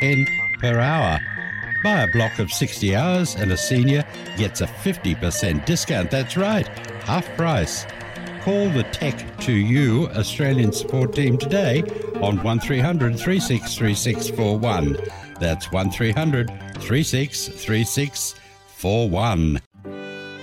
$1.10 per hour. Buy a block of 60 hours and a senior gets a 50% discount. That's right, half price. Call the Tech2U Australian support team today on 1300 363641. That's 1300 363641.